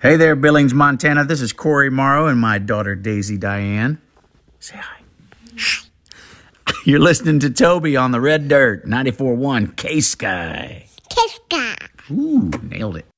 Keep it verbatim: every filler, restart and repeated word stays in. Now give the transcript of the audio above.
Hey there, Billings, Montana. This is Corey Morrow and my daughter, Daisy Diane. Say hi. Shh. You're listening to Toby on the Red Dirt, ninety-four point one K-Sky. K-Sky. Ooh, nailed it.